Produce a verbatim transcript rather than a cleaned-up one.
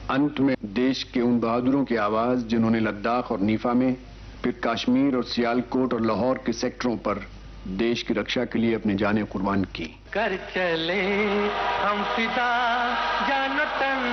अंत में देश के उन बहादुरों की आवाज जिन्होंने लद्दाख और नीफा में, फिर कश्मीर और सियालकोट और लाहौर के सेक्टरों पर देश की रक्षा के लिए अपनी जानें कुर्बान की। कर चले हम फिदा जानो तन